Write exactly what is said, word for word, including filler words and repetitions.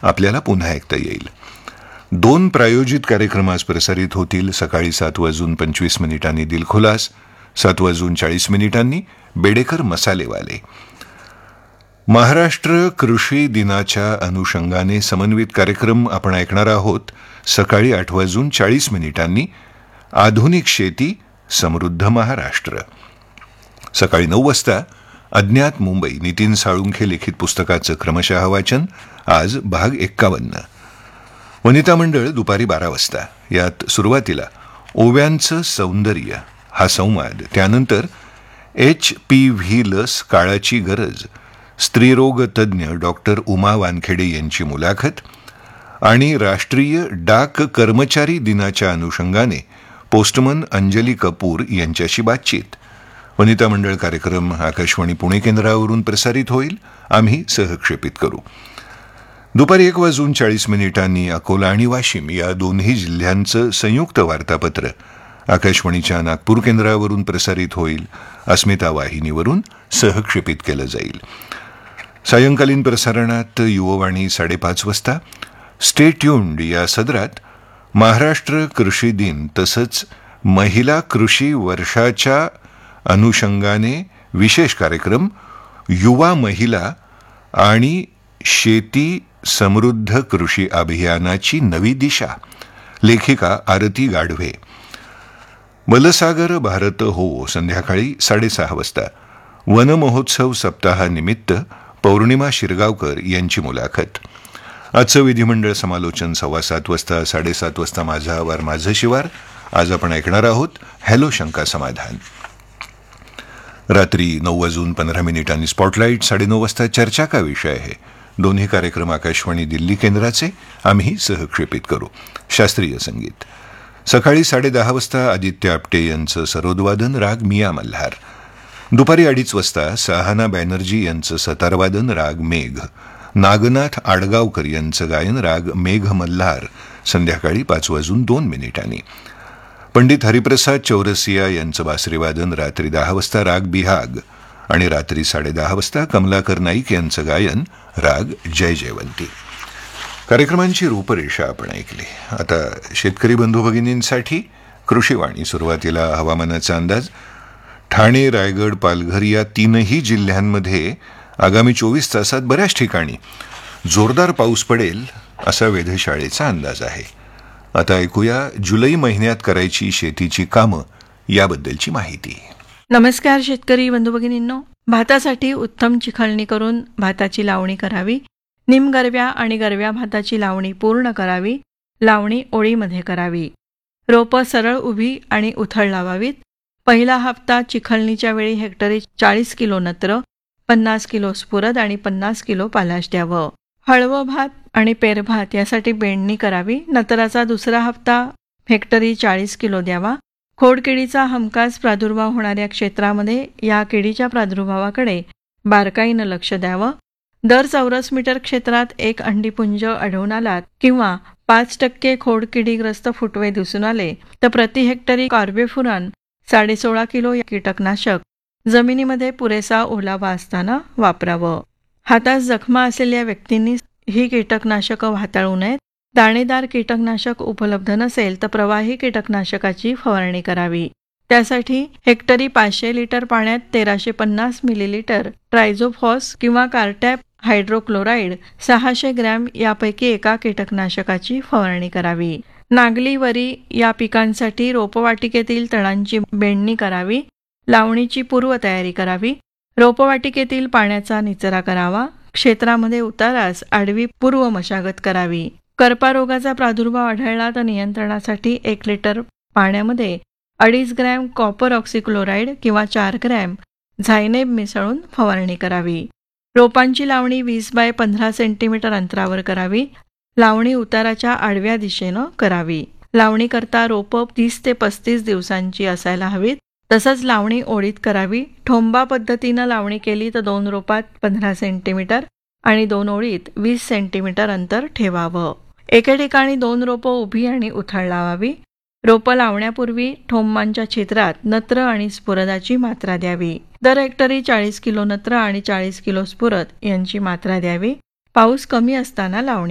आपल्याला पुन्हा ऐकता येईल. दोन प्रायोजित कार्यक्रम आज प्रसारित होतील. सकाळी सात वाजून पंचवीस मिनिटांनी दिलखुलास, सात वाजून चाळीस मिनिटांनी बेडेकर मसालेवाले. महाराष्ट्र कृषी दिनाच्या अनुषंगाने समन्वित कार्यक्रम आपण ऐकणार आहोत. सकाळी आठ वाजून चाळीस मिनिटांनी आधुनिक शेती समृद्ध महाराष्ट्र. सकाळी नऊ वाजता अज्ञात मुंबई नितीन साळुंखे लिखित पुस्तकाचं क्रमशः वाचन, आज भाग एक्कावन्न. वनिता मंडळ दुपारी बारा वाजता. यात सुरुवातीला ओव्यांचं सौंदर्य हा संवाद, त्यानंतर एच पी व्ही लस काळाची गरज, स्त्रीरोग तज्ज्ञ डॉक्टर उमा वानखेडे यांची मुलाखत आणि राष्ट्रीय डाक कर्मचारी दिनाच्या अनुषंगाने पोस्टमन अंजली कपूर यांच्याशी बातचीत. वनिता मंडळ कार्यक्रम आकाशवाणी पुणे केंद्रावरून प्रसारित होईल. आम्ही सहक्षेपित करू. दुपारी एक वाजून चाळीस मिनिटांनी अकोला आणि वाशिम या दोन्ही जिल्ह्यांचं संयुक्त वार्तापत्र आकाशवाणीच्या नागपूर केंद्रावरून प्रसारित होईल. अस्मिता वाहिनीवरून सहक्षेपित केलं जाईल. सायंकालीन प्रसारणात युववाणी साडेपाच वाजता स्टे ट्यून्ड या सदरात महाराष्ट्र कृषी दिन तसंच महिला कृषी वर्षाच्या अनुषंगाने विशेष कार्यक्रम युवा महिला आणि शेती समृद्ध कृषी अभियानाची नवी दिशा, लेखिका आरती गाढवे. बलसागर भारत हो संध्याकाळी साडेसहा वाजता. वन महोत्सव सप्ताहानिमित्त पौर्णिमा शिरगावकर यांची मुलाखत. आजचं विधिमंडळ समालोचन सव्वा सात वाजता. साडेसात वाजता माझा आवार माझं शिवार. आज आपण ऐकणार आहोत हॅलो शंका समाधान. रात्री नऊ वाजून पंधरा मिनिटांनी स्पॉटलाईट. साडेनऊ वाजता चर्चा का विषय आहे. दोन्ही कार्यक्रम आकाशवाणी दिल्ली केंद्राचे. आम्ही सहक्षेपित करू. शास्त्रीय संगीत सकाळी साडेदहा वाजता आदित्य आपटे यांचं सरोदवादन राग मिया मल्हार. दुपारी अडीच वाजता सहाना बॅनर्जी यांचं सतारवादन राग मेघ. नागनाथ आडगावकर यांचं गायन राग मेघ मल्हार. संध्याकाळी पाच वाजून दोन मिनिटांनी. पंडित हरिप्रसाद चौरसिया यांचं बासरीवादन रात्री दहा वाजता राग बिहाग. आणि रात्री साडेदहा वाजता कमलाकर नाईक यांचं गायन राग जय जयवंती. कार्यक्रमांची रूपरेषा आपण ऐकली. आता शेतकरी बंधू भगिनींसाठी कृषीवाणी. सुरुवातीला हवामानाचा अंदाज. ठाणे, रायगड, पालघर या तीनही जिल्ह्यांमध्ये आगामी चोवीस तासात बऱ्याच ठिकाणी जोरदार पाऊस पडेल असा वेधशाळेचा अंदाज आहे. आता ऐकूया जुलै महिन्यात करायची शेतीची कामं याबद्दलची माहिती. नमस्कार शेतकरी बंधू भगिनींनो. भातासाठी उत्तम चिखलणी करून भाताची लावणी करावी. निमगरव्या आणि गरव्या भाताची लावणी पूर्ण करावी. लावणी ओळीमध्ये करावी. रोपं सरळ उभी आणि उथळ लावावीत. पहिला हप्ता चिखलणीच्या वेळी हेक्टरी चाळीस किलो नत्र, पन्नास किलो स्फुरद आणि पन्नास किलो पालाश द्यावं. हळवं भात आणि पेरभात यासाठी बेंडणी करावी. नत्राचा दुसरा हप्ता हेक्टरी चाळीस किलो द्यावा. खोडकिडीचा हमखास प्रादुर्भाव होणाऱ्या क्षेत्रामध्ये या किडीच्या प्रादुर्भावाकडे बारकाईनं लक्ष द्यावं. दर चौरस मीटर क्षेत्रात एक अंडीपुंज आढळून आलात किंवा पाच टक्के खोडकिडीग्रस्त फुटवे दिसून आले तर प्रति हेक्टरी कार्बेफुरान साडेसोळा किलो या कीटकनाशक जमिनीमध्ये पुरेसा ओलावा असताना वापरावं. हातात जखमा असलेल्या व्यक्तींनी ही कीटकनाशकं हाताळू नयेत. दाणेदार कीटकनाशक उपलब्ध नसेल तर प्रवाही कीटकनाशकाची फवारणी करावी. त्यासाठी हेक्टरी पाचशे लिटर पाण्यात तेराशे पन्नास मिलीलिटर ट्रायझोफॉस किंवा कार्टॅप हायड्रोक्लोराईड सहाशे ग्रॅम यापैकी एका कीटकनाशकाची फवारणी करावी. नागली, वरी या पिकांसाठी रोपवाटिकेतील तणांची बेंडणी करावी. लावणीची पूर्वतयारी करावी. रोपवाटिकेतील पाण्याचा निचरा करावा. क्षेत्रामध्ये उतारास आडवी पूर्व मशागत करावी. करपा रोगाचा प्रादुर्भाव आढळला तर नियंत्रणासाठी एक लिटर पाण्यामध्ये अडीच ग्रॅम कॉपर ऑक्सिक्लोराईड किंवा चार ग्रॅम झायनेब मिसळून फवारणी करावी. रोपांची लावणी वीस बाय पंधरा सेंटीमीटर अंतरावर करावी. लावणी उताराच्या आडव्या दिशेनं करावी. लावणी करता रोपं तीस ते पस्तीस दिवसांची असायला हवीत. तसंच लावणी ओळीत करावी. ठोंबा पद्धतीनं लावणी केली तर दोन रोपात पंधरा सेंटीमीटर आणि दोन ओळीत वीस सेंटीमीटर अंतर ठेवावं. एके ठिकाणी दोन रोपं उभी आणि उथळ लावावी. रोपं लावण्यापूर्वी ठोंबांच्या छिद्रात नत्र आणि स्फुरदाची मात्रा द्यावी. दर हेक्टरी चाळीस किलो नत्र आणि चाळीस किलो स्फुरद यांची मात्रा द्यावी. पाऊस कमी असताना लावणी